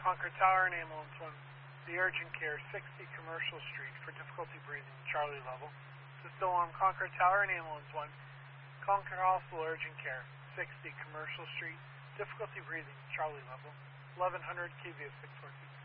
Concord Tower and Ambulance 1. The urgent care, 60 Commercial Street for difficulty breathing, Charlie level. System alarm, Concord Tower and Ambulance 1. Concord Hospital urgent care, 60 Commercial Street, difficulty breathing, Charlie level. 1100 KVS 614.